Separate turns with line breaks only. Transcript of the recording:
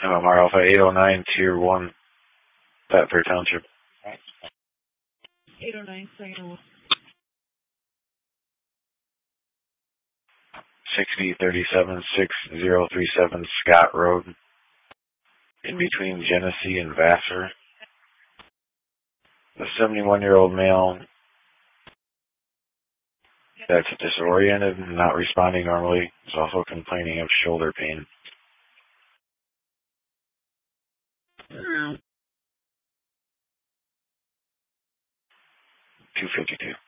MMR Alpha 809, Tier 1, Petfair Township.
809, second one.
6037-6037 Scott Road, in between Genesee and Vassar. The 71-year-old male that's disoriented and not responding normally is also complaining of shoulder pain. 252.